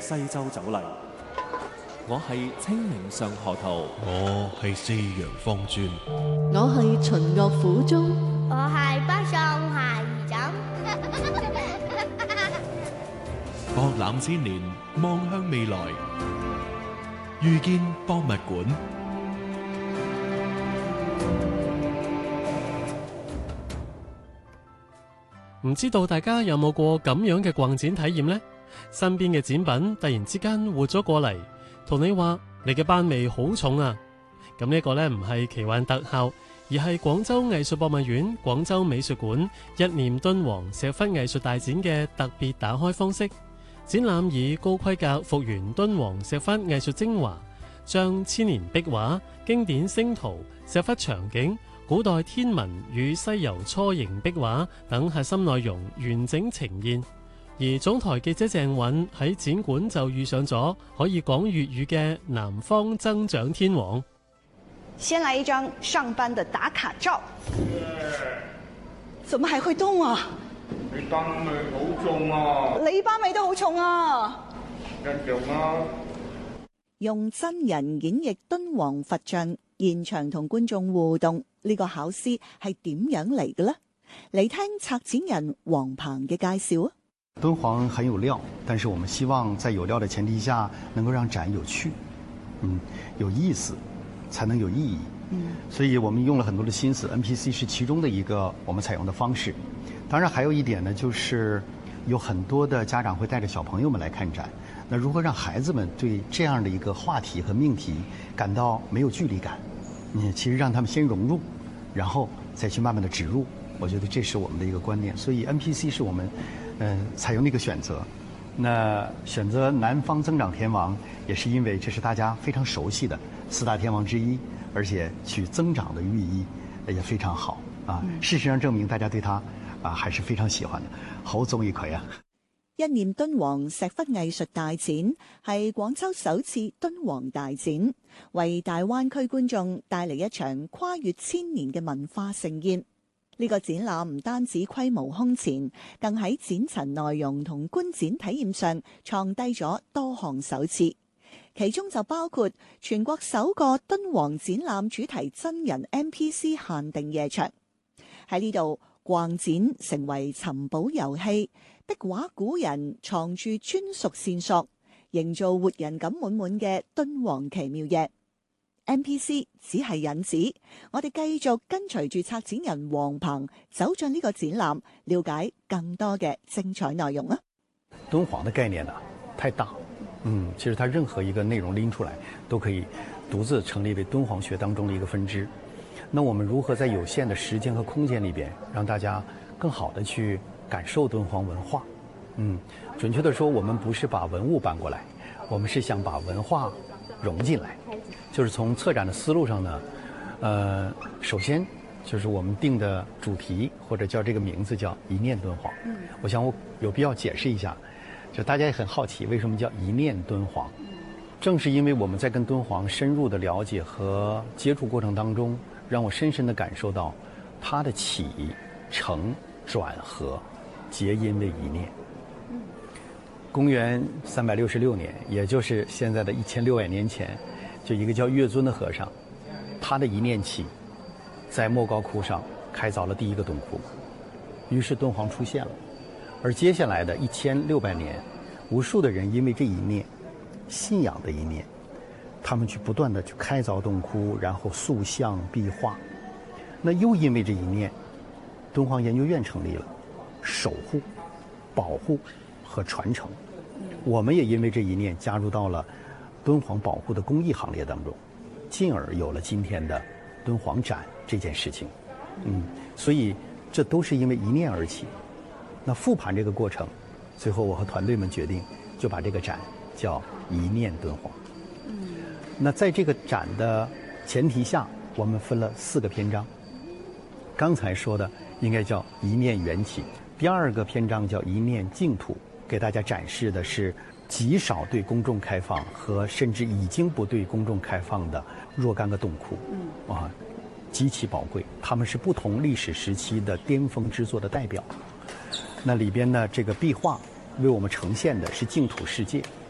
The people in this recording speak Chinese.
西洲走嚟。我係清明上河圖， 我係四陽方磚， 我係秦樂府中， 我係北上下兒枕。 博覽千年，望向未來，遇見博物館。 唔知道大家有冇過咁樣嘅逛展體驗呢？身邊嘅展品突然之間活咗過嚟，同你話你嘅班味好重啊！咁呢個呢唔係奇幻特效，而係廣州藝術博物院、廣州美術館一念敦煌石窟藝術大展嘅特別打開方式。展覽以高規格復原敦煌石窟藝術精華，將千年壁畫、經典星圖、石窟場景、古代天文與西遊初形壁畫等核心內容完整呈現。而總台記者鄭韻喺展館就遇上咗可以講粵語嘅南方增長天王。 先來一張上班的打卡照。怎麼還會動啊？ 你班味好重啊！ 你班味都好重啊！ 一樣啊！ 用真人演繹敦煌佛像，現場同觀眾互動，呢個巧思係點樣嚟嘅呢？嚟聽策展人黃鵬嘅介紹啊！ 敦煌很有料，但是我們希望在有料的前提下，能夠讓展有趣，有意思，才能有意義。所以我們用了很多的心思 ，NPC 是其中的一個我們採用的方式。當然還有一點呢，就是有很多的家長會帶着小朋友們來看展，那如何讓孩子們對這樣的一個話題和命題感到沒有距離感？其實讓他們先融入，然後再去慢慢的植入，我覺得這是我們的一個觀念。所以 NPC 是我們採用的一個選擇。那選擇南方增長天王，也是因為這是大家非常熟悉的四大天王之一，而且取增長的寓意也非常好啊。事實上證明大家對他還是非常喜歡的，好中意佢啊！ 一念敦煌石窟藝術大展係廣州首次敦煌大展，為大灣區觀眾帶嚟一場跨越千年嘅文化盛宴。呢個展覽唔單止規模空前，更喺展陳內容同觀展體驗上創低咗多項首次，其中就包括全國首個敦煌展覽主題真人 NPC 限定夜場。喺呢度逛展成為尋寶遊戲，壁畫古人藏住專屬線索，營造活人感滿滿嘅敦煌奇妙夜。NPC 只係引子，我哋繼續跟隨住策展人黃鵬走進呢個展覽，了解更多嘅精彩內容啊！ 敦煌的概念呢，太大，其實它任何一個內容拎出來，都可以獨自成立為敦煌學當中的一個分支。那我們如何在有限的時間和空間裏邊，讓大家更好的去感受敦煌文化？準確的說，我們不是把文物搬過來，我們是想把文化融進來。就是從策展的思路上呢，首先就是我們定的主題或者叫這個名字叫一念敦煌。我想我有必要解釋一下，就大家也很好奇為什麼叫一念敦煌。正是因為我們在跟敦煌深入的了解和接觸過程當中，讓我深深的感受到它的起承轉合皆因為一念。公元366年，也就是現在的1600年前，就一個叫月尊的和尚，他的一念起，在莫高窟上開鑿了第一個洞窟，於是敦煌出現了。而接下來的1600年，無數的人因為這一念，信仰的一念，他們去不斷的去開鑿洞窟，然後塑像壁畫。那又因為這一念，敦煌研究院成立了，守護、保護和傳承。我們也因為這一念加入到了敦煌保護的公益行列當中，進而有了今天的敦煌展這件事情。所以這都是因為一念而起。那復盤這個過程，最後我和團隊們決定就把這個展叫一念敦煌。那在這個展的前提下，我們分了4個篇章。剛才說的應該叫一念緣起，第2個篇章叫一念淨土，給大家展示的是極少對公眾開放和甚至已經不對公眾開放的若干個洞窟，極其寶貴，他們是不同歷史時期的巔峰之作的代表。那裡邊呢，這個壁畫為我們呈現的是淨土世界，